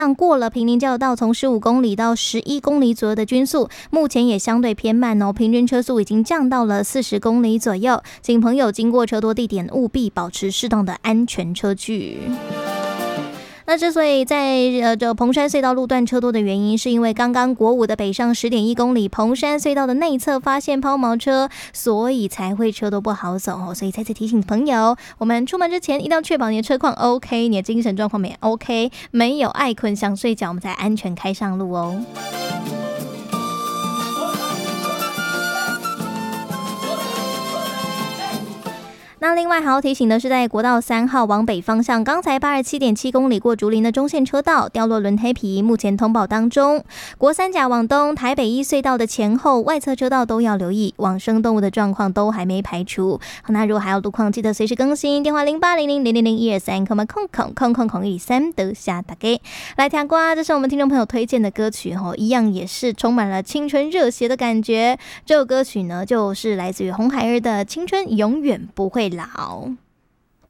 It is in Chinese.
过了坪林交流道从15公里到11公里左右的均速，目前也相对偏慢哦，平均车速已经降到了40公里左右，请朋友经过车多地点务必保持适当的安全车距。那之所以在这彭山隧道路段车多的原因，是因为刚刚国五的北上10.1公里彭山隧道的内侧发现抛锚车，所以才会车多不好走哦。所以再次提醒朋友，我们出门之前一定要确保你的车况 OK， 你的精神状况也 OK， 没有爱困想睡觉，我们才安全开上路哦。那另外还要提醒的是，在国道3号往北方向，刚才87.7公里过竹林的中线车道掉落轮胎皮，目前通报当中。国三甲往东台北一隧道的前后外侧车道都要留意，往生动物的状况都还没排除。好，那如果还有路况，记得随时更新，电话0800000123，空空空空空空123都下打给来听歌。这是我们听众朋友推荐的歌曲哦，一样也是充满了青春热血的感觉。这首歌曲呢，就是来自于红孩儿的《青春永远不会老》。